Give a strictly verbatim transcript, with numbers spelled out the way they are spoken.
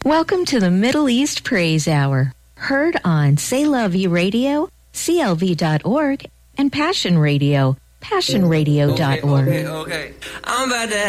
Welcome to the Middle East Praise Hour, heard on C'est La Vie Radio, C L V dot org, and Passion Radio, passion radio dot org. Okay, okay, okay. I'm about to